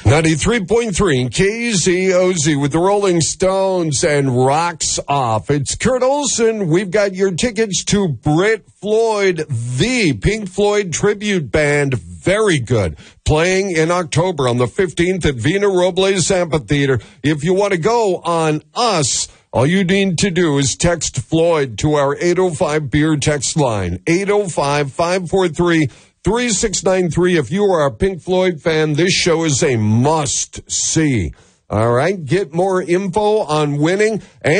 93.3 KZOZ with the Rolling Stones and Rocks Off. It's Kurt Olson. We've got your tickets to Brit Floyd, the Pink Floyd tribute band. Very good. Playing in October on the 15th at Vina Robles Amphitheater. If you want to go on us, all you need to do is text Floyd to our 805 beer text line, 805-543-3693. If you are a Pink Floyd fan, this show is a must-see. All right, get more info on winning. And